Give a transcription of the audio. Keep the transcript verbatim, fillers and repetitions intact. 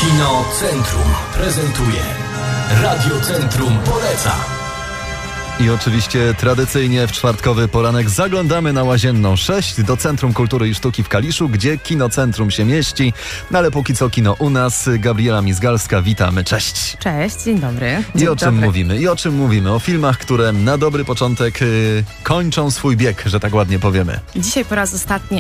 Kino Centrum prezentuje Radio Centrum poleca. I oczywiście tradycyjnie w czwartkowy poranek zaglądamy na Łazienną sześć do Centrum Kultury i Sztuki w Kaliszu, gdzie Kino Centrum się mieści. No ale póki co kino u nas. Gabriela Mizgalska, witamy. Cześć. Cześć, dzień dobry. Dzień I o czym dobry. mówimy? I o czym mówimy? O filmach, które na dobry początek yy, kończą swój bieg, że tak ładnie powiemy. Dzisiaj po raz ostatni